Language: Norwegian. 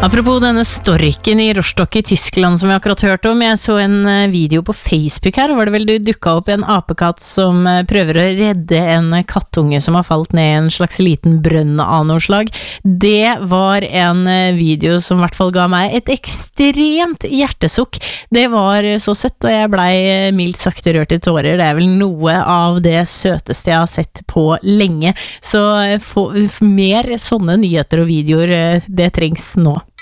Apropos denne storken i Rostock i Tyskland som vi akkurat hørt om, jeg så en video på Facebook her, var det vel det dukket opp en apekatt som prøver å redde en kattunge som har falt ned i en slags liten brønn av noe slag. Det var en video som i hvert fall ga meg et ekstremt hjertesukk. Det var så søtt, og jeg blei mildt sagt rørt i tårer. Det er vel noe av det søteste jeg har sett på lenge, så mer sånne nyheter og videoer, det trengs nå.